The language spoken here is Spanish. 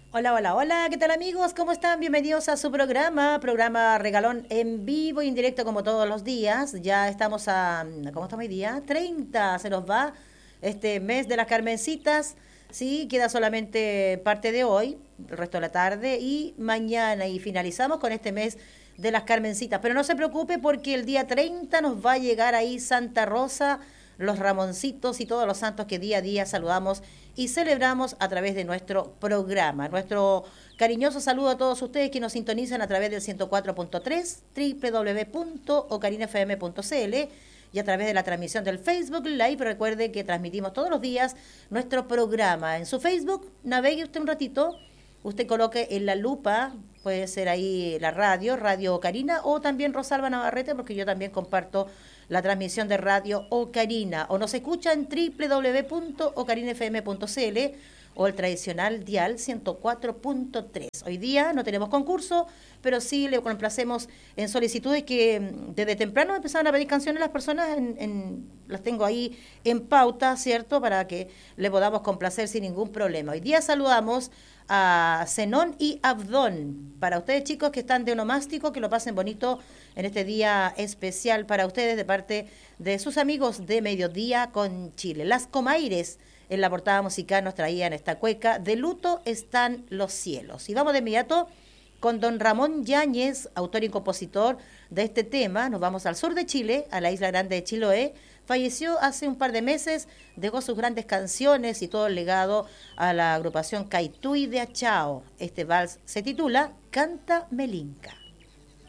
Hola, hola, hola, ¿qué tal amigos? ¿Cómo están? Bienvenidos a su programa Regalón en vivo y en directo como todos los días. Ya estamos ¿cómo estamos hoy día? 30, se nos va este mes de las Carmencitas. Sí, queda solamente parte de hoy, el resto de la tarde y mañana y finalizamos con este mes de las Carmencitas. Pero no se preocupe porque el día 30 nos va a llegar ahí Santa Rosa, los Ramoncitos y todos los santos que día a día saludamos y celebramos a través de nuestro programa. Nuestro cariñoso saludo a todos ustedes que nos sintonizan a través del 104.3, www.ocarinafm.cl y a través de la transmisión del Facebook Live. Recuerde que transmitimos todos los días nuestro programa. En su Facebook, navegue usted un ratito, usted coloque en la lupa, puede ser ahí la radio, Radio Ocarina, o también Rosalba Navarrete, porque yo también comparto la transmisión de Radio Ocarina, o nos escucha en www.ocarinafm.cl o el tradicional dial 104.3. Hoy día no tenemos concurso, pero sí le complacemos en solicitudes que desde temprano empezaron a pedir canciones las personas, las tengo ahí en pauta, ¿cierto? Para que le podamos complacer sin ningún problema. Hoy día saludamos a Zenón y Abdón. Para ustedes chicos que están de onomástico, que lo pasen bonito en este día especial para ustedes de parte de sus amigos de Mediodía con Chile. Las Comaires en la portada musical nos traían esta cueca, De luto están los cielos. Y vamos de inmediato con don Ramón Yáñez, autor y compositor de este tema. Nos vamos al sur de Chile, a la isla grande de Chiloé. Falleció hace un par de meses, dejó sus grandes canciones y todo el legado a la agrupación Caituy de Achao. Este vals se titula Canta Melinca.